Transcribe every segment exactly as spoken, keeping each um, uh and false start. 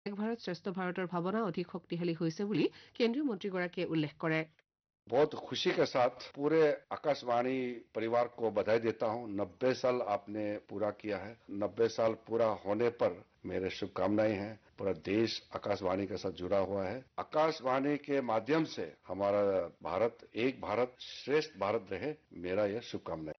এক ভাৰত শ্ৰেষ্ঠ ভাৰতৰ ভাৱনা অধিক শক্তিশালী হৈছে বুলি কেন্দ্ৰীয় মন্ত্ৰীগৰাকীয়ে উল্লেখ কৰে। बहुत खुशी के साथ पूरे आकाशवाणी परिवार को बधाई देता हूं। नब्बे साल आपने पूरा किया है। नब्बे साल पूरा होने पर मेरे शुभकामनाएं हैं। पूरा देश आकाशवाणी के साथ जुड़ा हुआ है। आकाशवाणी के माध्यम से हमारा भारत एक भारत श्रेष्ठ भारत रहे, मेरा यह शुभकामनाएं।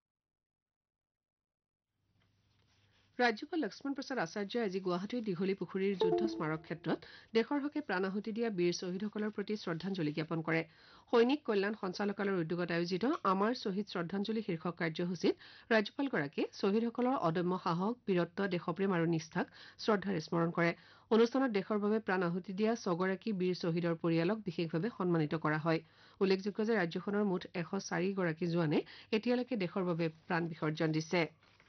ৰাজ্যপাল লক্ষ্মণ প্ৰসাদ আচাৰ্যই আজি গুৱাহাটীৰ দীঘলী পুখুৰীৰ যুদ্ধ স্মাৰক ক্ষেত্ৰত দেশৰ হকে প্ৰাণ আহুতি দিয়া বীৰ শ্বহীদসকলৰ প্ৰতি শ্ৰদ্ধাঞ্জলি জ্ঞাপন কৰে। সৈনিক কল্যাণ সঞ্চালকালয়ৰ উদ্যোগত আয়োজিত আমাৰ শ্বহীদ শ্ৰদ্ধাঞ্জলি শীৰ্ষক কাৰ্যসূচীত ৰাজ্যপালগৰাকীয়ে শ্বহীদসকলৰ অদম্য সাহস, বীৰত্ব, দেশপ্ৰেম আৰু নিষ্ঠাক শ্ৰদ্ধাৰে স্মৰণ কৰে। অনুষ্ঠানত দেশৰ বাবে প্ৰাণ আহুতি দিয়া ছগৰাকী বীৰ শ্বহীদৰ পৰিয়ালক বিশেষভাৱে সন্মানিত কৰা হয়। উল্লেখযোগ্য যে ৰাজ্যখনৰ মুঠ এশ চাৰিগৰাকী জোৱানে এতিয়ালৈকে দেশৰ বাবে প্ৰাণ বিসৰ্জন দিছে।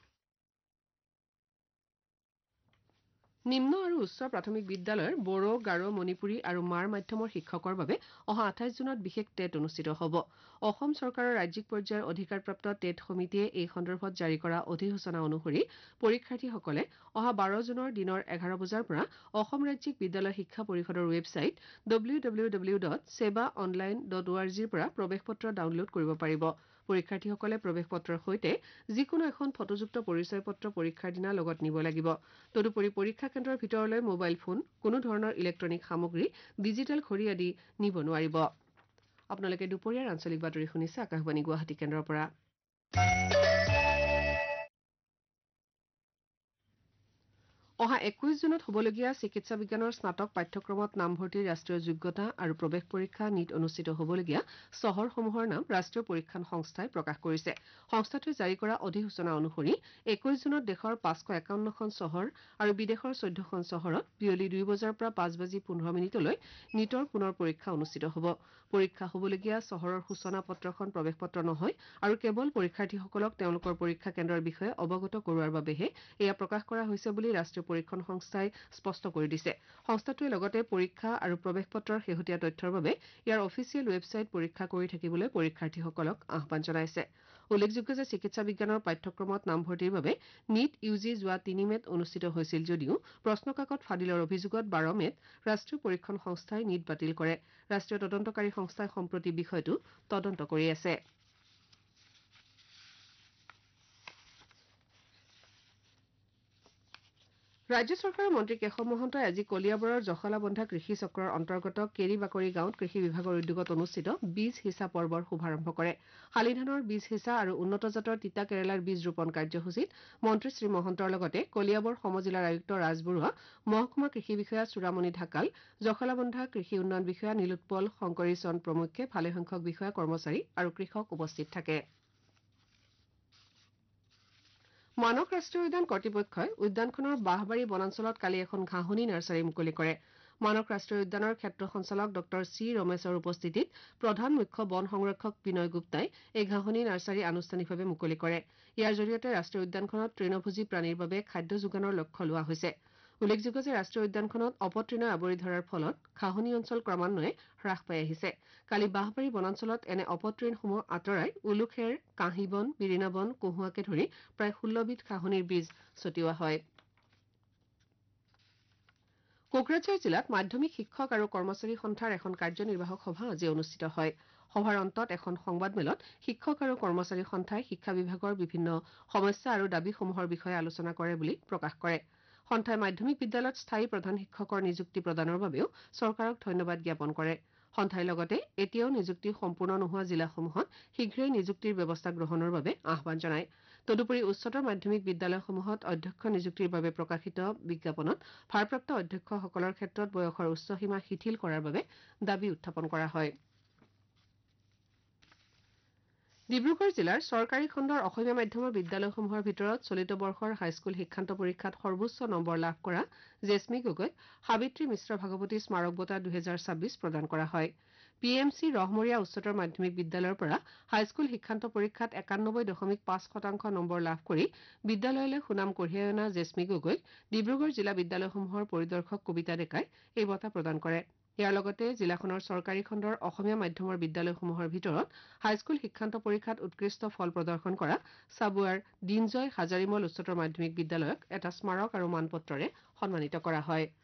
নিম্ন আৰু উচ্চ প্ৰাথমিক বিদ্যালয়ৰ বড়ো, গাৰো, মণিপুৰী আৰু মাৰ মাধ্যমৰ শিক্ষকৰ বাবে অহা আঠাইছ জুনত বিশেষ টেট অনুষ্ঠিত হ'ব। অসম চৰকাৰৰ ৰাজ্যিক পৰ্যায়ৰ অধিকাৰপ্ৰাপ্ত টেট সমিতিয়ে এই সন্দৰ্ভত জাৰি কৰা অধিসূচনা অনুসৰি পৰীক্ষাৰ্থীসকলে অহা বাৰ জুনৰ দিনৰ এঘাৰ বজাৰ পৰা অসম ৰাজ্যিক বিদ্যালয় শিক্ষা পৰিষদৰ website W W W dot SEBA online dot অ আৰ জিৰ পৰা প্ৰৱেশ পত্ৰ ডাউনলোড কৰিব পাৰিব। পৰীক্ষাৰ্থীসকলে প্ৰৱেশ পত্ৰৰ সৈতে যিকোনো এখন ফটোযুক্ত পৰিচয় পত্ৰ পৰীক্ষাৰ দিনা লগত নিব লাগিব। তদুপৰি পৰীক্ষা কেন্দ্ৰৰ ভিতৰলৈ মোবাইল ফোন, কোনো ধৰণৰ ইলেক্ট্ৰনিক সামগ্ৰী, ডিজিটেল ঘড়ী আদি নিব নোৱাৰিব। আপোনালোকে দুপৰীয়াৰ আঞ্চলিক বাতৰি শুনিছে আকাশবাণী গুৱাহাটী কেন্দ্ৰৰ পৰা। অহা একৈশ জুনত হ'বলগীয়া চিকিৎসা বিজ্ঞানৰ স্নাতক পাঠ্যক্ৰমত নামভৰ্তিৰ ৰাষ্ট্ৰীয় যোগ্যতা আৰু প্ৰৱেশ পৰীক্ষা নীট অনুষ্ঠিত হ'বলগীয়া চহৰসমূহৰ নাম ৰাষ্ট্ৰীয় পৰীক্ষণ সংস্থাই প্ৰকাশ কৰিছে। সংস্থাটোৱে জাৰি কৰা অধিসূচনা অনুসৰি একৈশ জুনত দেশৰ পাঁচশ একাৱন্নখন চহৰ আৰু বিদেশৰ চৈধ্যখন চহৰত বিয়লি দুই বজাৰ পৰা পাঁচ বাজি পোন্ধৰ মিনিটলৈ নীটৰ পুনৰ পৰীক্ষা অনুষ্ঠিত হ'ব। পৰীক্ষা হ'বলগীয়া চহৰৰ সূচনা পত্ৰখন প্ৰৱেশ পত্ৰ নহয় আৰু কেৱল পৰীক্ষাৰ্থীসকলক তেওঁলোকৰ পৰীক্ষা কেন্দ্ৰৰ বিষয়ে অৱগত কৰোৱাৰ বাবেহে এয়া প্ৰকাশ কৰা হৈছে বুলি ৰাষ্ট্ৰীয় পৰীক্ষণ সংস্থাই স্পষ্ট কৰি দিছে। সংস্থাটোৱে লগতে পৰীক্ষা আৰু প্ৰৱেশ পত্ৰৰ শেহতীয়া তথ্যৰ বাবে ইয়াৰ অফিচিয়েল ৱেবছাইট পৰীক্ষা কৰি থাকিবলৈ পৰীক্ষাৰ্থীসকলক আহ্বান জনাইছে। উল্লেখযোগ্য যে চিকিৎসা বিজ্ঞানৰ পাঠ্যক্ৰমত নামভৰ্তিৰ বাবে নীট ইউ জি যোৱা তিনি মেত অনুষ্ঠিত হৈছিল যদিও প্ৰশ্নকাকত ফাদিলৰ অভিযোগত বাৰ মেত ৰাষ্ট্ৰীয় পৰীক্ষণ সংস্থাই নীট বাতিল কৰে। ৰাষ্ট্ৰীয় তদন্তকাৰী সংস্থাই সম্প্ৰতি বিষয়টো তদন্ত কৰি আছে। ৰাজ্য চৰকাৰৰ মন্ত্ৰী কেশৱ মহন্তই আজি কলিয়াবৰৰ জখলাবন্ধা কৃষি চক্ৰৰ অন্তৰ্গত কেৰিবাকৰি গাঁৱত কৃষি বিভাগৰ উদ্যোগত অনুষ্ঠিত বীজ সিঁচা পৰ্বৰ শুভাৰম্ভ কৰে। শালি ধানৰ বীজ সিঁচা আৰু উন্নত জাতৰ তিতা কেৰেলাৰ বীজ ৰোপণ কাৰ্যসূচীত মন্ত্ৰী শ্ৰী মহন্তৰ লগতে কলিয়াবৰ সমজিলাৰ আয়ুক্ত ৰাজ বৰুৱা, মহকুমা কৃষি বিষয়া চূড়ামণি ঢাকাল, জখলাবন্ধা কৃষি উন্নয়ন বিষয়া নীলোৎপল শংকৰী চন্দ প্ৰমুখ্যে ভালেসংখ্যক বিষয়া, কৰ্মচাৰী আৰু কৃষক উপস্থিত থাকে। মানস ৰাষ্ট্ৰীয় উদ্যান কৰ্তৃপক্ষই উদ্যানখনৰ বাঁহবাৰী বনাঞ্চলত কালি এখন ঘাঁহনি নাৰ্চাৰী মুকলি কৰে। মানস ৰাষ্ট্ৰীয় উদ্যানৰ ক্ষেত্ৰ সঞ্চালক ডঃ চি ৰমেশৰ উপস্থিতিত প্ৰধান মুখ্য বন সংৰক্ষক বিনয় গুপ্তাই এই ঘাঁহনি নাৰ্চাৰী আনুষ্ঠানিকভাৱে মুকলি কৰে। ইয়াৰ জৰিয়তে ৰাষ্ট্ৰীয় উদ্যানখনত তৃণভোজী প্ৰাণীৰ বাবে খাদ্য যোগানৰ লক্ষ্য লোৱা হৈছে। উল্লেখযোগ্য যে ৰাষ্ট্ৰীয় উদ্যানখনত অপতৃণই আৱৰি ধৰাৰ ফলত ঘাঁহনি অঞ্চল ক্ৰমান্বয়ে হ্ৰাস পাই আহিছে। কালি বাঁহবাৰী বনাঞ্চলত এনে অপতৃণসমূহ আঁতৰাই উলুখেৰ, কাঁহী বন, বিৰিণা বন, কহুৱাকে ধৰি প্ৰায় ষোল্লবিধ ঘাঁহনিৰ বীজ ছটিওৱা হয়। কোকৰাঝাৰ জিলাত মাধ্যমিক শিক্ষক আৰু কৰ্মচাৰী সন্থাৰ এখন কাৰ্যনিৰ্বাহক সভা আজি অনুষ্ঠিত হয়। সভাৰ অন্তত এখন সংবাদমেলত শিক্ষক আৰু কৰ্মচাৰী সন্থাই শিক্ষা বিভাগৰ বিভিন্ন সমস্যা আৰু দাবীসমূহৰ বিষয়ে আলোচনা কৰে বুলি প্ৰকাশ কৰে। সন্থাই মাধ্যমিক বিদ্যালয়ত স্থায়ী প্ৰধান শিক্ষকৰ নিযুক্তি প্ৰদানৰ বাবেও চৰকাৰক ধন্যবাদ জ্ঞাপন কৰে। সন্থাই লগতে এতিয়াও নিযুক্তি সম্পূৰ্ণ নোহোৱা জিলাসমূহত শীঘ্ৰেই নিযুক্তিৰ ব্যৱস্থা গ্ৰহণৰ বাবে আহ্বান জনায়। তদুপৰি উচ্চতৰ মাধ্যমিক বিদ্যালয়সমূহত অধ্যক্ষ নিযুক্তিৰ বাবে প্ৰকাশিত বিজ্ঞাপনত ভাৰপ্ৰাপ্ত অধ্যক্ষসকলৰ ক্ষেত্ৰত বয়সৰ উচ্চসীমা শিথিল কৰাৰ বাবে দাবী উত্থাপন কৰা হয়। ডিব্ৰুগড় জিলাৰ চৰকাৰী খণ্ডৰ অসমীয়া মাধ্যমৰ বিদ্যালয়সমূহৰ ভিতৰত চলিত বৰ্ষৰ হাইস্কুল শিক্ষান্ত পৰীক্ষাত সৰ্বোচ্চ নম্বৰ লাভ কৰা জেস্মী গগৈক সাবিত্ৰী মিশ্ৰ ভাগৱতী স্মাৰক বঁটা দুহেজাৰ ছাব্বিছ প্ৰদান কৰা হয়। পি এম চি ৰহমৰীয়া উচ্চতৰ মাধ্যমিক বিদ্যালয়ৰ পৰা হাইস্কুল শিক্ষান্ত পৰীক্ষাত একানব্বৈ দশমিক পাঁচ শতাংশ নম্বৰ লাভ কৰি বিদ্যালয়লৈ সুনাম কঢ়িয়াই অনা জেস্মী গগৈক ডিব্ৰুগড় জিলা বিদ্যালয়সমূহৰ পৰিদৰ্শক কবিতা ডেকাই এই বঁটা প্ৰদান কৰে। ইয়াৰ লগতে জিলাখনৰ চৰকাৰী খণ্ডৰ অসমীয়া মাধ্যমৰ বিদ্যালয়সমূহৰ ভিতৰত হাইস্কুল শিক্ষান্ত পৰীক্ষাত উৎকৃষ্ট ফল প্ৰদৰ্শন কৰা চাবুৱাৰ দিনজয় হাজাৰিমল উচ্চতৰ মাধ্যমিক বিদ্যালয়ক এটা স্মাৰক আৰু মানপত্ৰৰে সন্মানিত কৰা হয়।